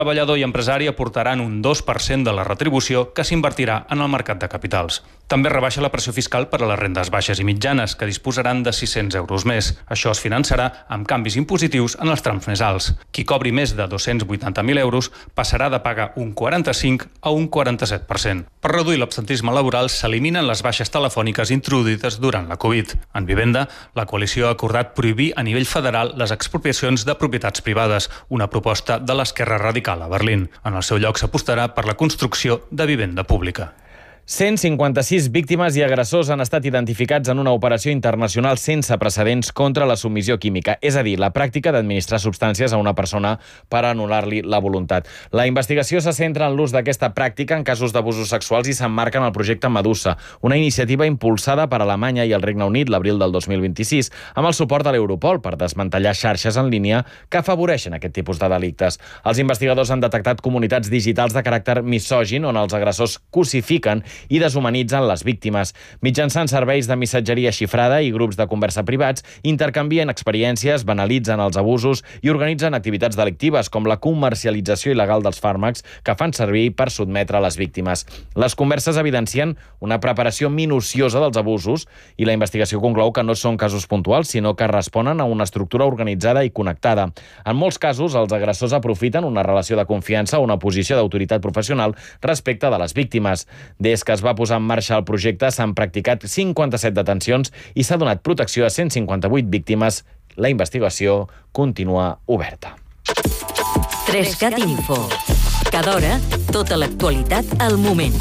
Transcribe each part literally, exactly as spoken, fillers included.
treballador i empresari aportaran un dos per cent de la retribució que s'invertirà en el mercat de capitals. També rebaixa la pressió fiscal per a les rendes baixes i mitjanes, que disposaran de sis-cents euros més. Això es finançarà amb canvis impositius en els trams més alts. Qui cobri més de dos-cents vuitanta mil euros passarà de pagar un quaranta-cinc a un quaranta-set per cent. Per reduir l'absentisme laboral s'eliminen les baixes telefòniques introduïdes durant la Covid. En vivenda, la coalició ha acordat prohibir a nivell federal les expropiacions de propietats privades, una proposta de l'Esquerra Radical a Berlín. En el seu lloc s'apostarà per la construcció de vivenda pública. cent cinquanta-sis víctimes i agressors han estat identificats en una operació internacional sense precedents contra la submissió química, és a dir, la pràctica d'administrar substàncies a una persona per anul·lar-li la voluntat. La investigació se centra en l'ús d'aquesta pràctica en casos d'abusos sexuals i s'emmarca en el projecte Medusa, una iniciativa impulsada per Alemanya i el Regne Unit l'abril del dos mil vint-i-sis, amb el suport de l'Europol per desmantellar xarxes en línia que afavoreixen aquest tipus de delictes. Els investigadors han detectat comunitats digitals de caràcter misògin on els agressors cosifiquen i deshumanitzen les víctimes. Mitjançant serveis de missatgeria xifrada i grups de conversa privats, intercanvien experiències, banalitzen els abusos i organitzen activitats delictives com la comercialització il·legal dels fàrmacs que fan servir per sotmetre les víctimes. Les converses evidencien una preparació minuciosa dels abusos i la investigació conclou que no són casos puntuals, sinó que responen a una estructura organitzada i connectada. En molts casos, els agressors aprofiten una relació de confiança o una posició d'autoritat professional respecte de les víctimes. Des que es va posar en marxa el projecte s'han practicat cinquanta-set detencions i s'ha donat protecció a cent cinquanta-vuit víctimes. La investigació continua oberta. Trescat Info. Cada hora, tota l'actualitat al moment.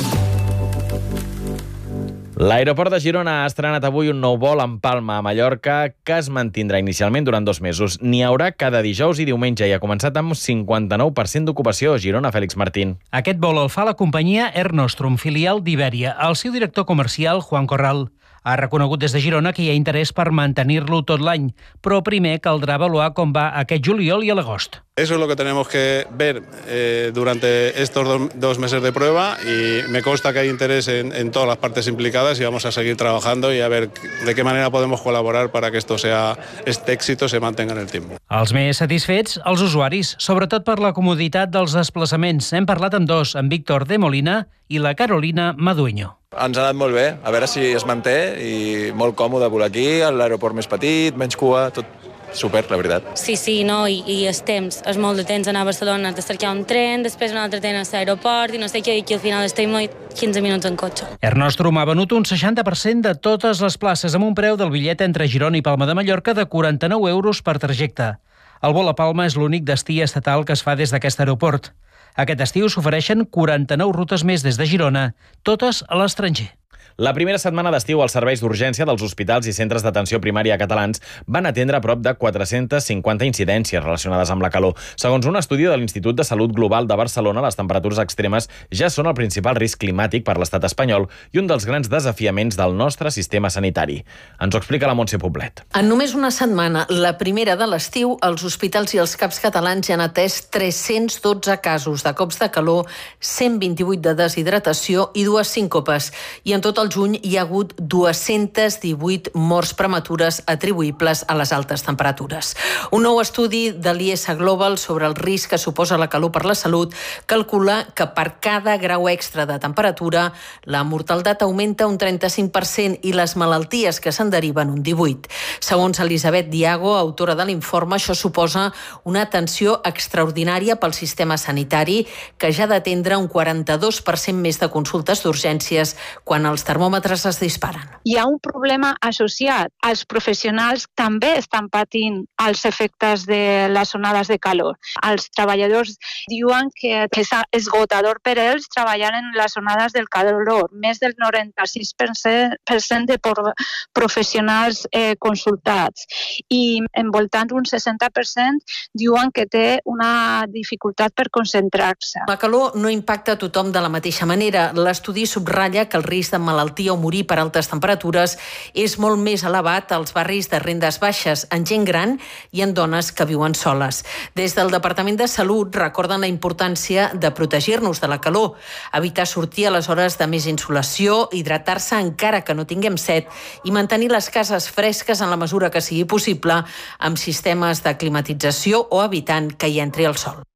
L'aeroport de Girona ha estrenat avui un nou vol en Palma, a Mallorca, que es mantindrà inicialment durant dos mesos. N'hi haurà cada dijous i diumenge i ha començat amb cinquanta-nou per cent d'ocupació a Girona, Fèlix Martín. Aquest vol el fa la companyia Air Nostrum, filial d'Ibèria. El seu director comercial, Juan Corral, ha reconegut des de Girona que hi ha interès per mantenir-lo tot l'any, però primer caldrà avaluar com va aquest juliol i a l'agost. Eso es lo que tenemos que ver eh, durante estos do, dos meses de prueba y me consta que hay interés en, en todas las partes implicadas y vamos a seguir trabajando y a ver de qué manera podemos colaborar para que esto sea, este éxito se mantenga en el tiempo. Els més satisfets, els usuaris, sobretot per la comoditat dels desplaçaments. Hem parlat amb dos, en Víctor de Molina i la Carolina Madueño. Ens ha anat molt bé, a veure si es manté i molt còmode volar aquí, l'aeroport més petit, menys cua, tot super, la veritat. Sí, sí, no, i, i el temps, és molt de temps anar a Barcelona, has de cercar un tren, després un altre tren a l'aeroport i no sé què, i aquí al final estem quinze minuts en cotxe. Air Nostrum ha venut un seixanta per cent de totes les places amb un preu del bitllet entre Girona i Palma de Mallorca de quaranta-nou euros per trajecte. El vol a Palma és l'únic destí estatal que es fa des d'aquest aeroport. Aquest estiu s'ofereixen quaranta-nou rutes més des de Girona, totes a l'estranger. La primera setmana d'estiu, els serveis d'urgència dels hospitals i centres d'atenció primària catalans van atendre a prop de quatre-centes cinquanta incidències relacionades amb la calor. Segons un estudi de l'Institut de Salut Global de Barcelona, les temperatures extremes ja són el principal risc climàtic per l'estat espanyol i un dels grans desafiaments del nostre sistema sanitari. Ens ho explica la Montse Poblet. En només una setmana, la primera de l'estiu, els hospitals i els CAPs catalans ja han atès tres-cents dotze casos de cops de calor, cent vint-i-vuit de deshidratació i dues síncopes. I en tot el juny hi ha hagut dues-centes divuit morts prematures atribuïbles a les altes temperatures. Un nou estudi de l'I S Global sobre el risc que suposa la calor per la salut calcula que per cada grau extra de temperatura la mortaldat augmenta un trenta-cinc per cent i les malalties que se'n deriven un divuit. Segons Elisabet Diago, autora de l'informe, això suposa una atenció extraordinària pel sistema sanitari que ja ha d'atendre un quaranta-dos per cent més de consultes d'urgències quan els termòmetres es disparen. Hi ha un problema associat. Els professionals també estan patint els efectes de les onades de calor. Els treballadors diuen que és esgotador per ells treballar en les onades del calor. Més del noranta-sis per cent de professionals eh, consultats. I envoltant un seixanta per cent diuen que té una dificultat per concentrar-se. La calor no impacta a tothom de la mateixa manera. L'estudi subratlla que el risc de malaltia o morir per altes temperatures és molt més elevat als barris de rendes baixes, en gent gran i en dones que viuen soles. Des del Departament de Salut recorden la importància de protegir-nos de la calor, evitar sortir a les hores de més insolació, hidratar-se encara que no tinguem set i mantenir les cases fresques en la mesura que sigui possible amb sistemes de climatització o evitant que hi entri el sol.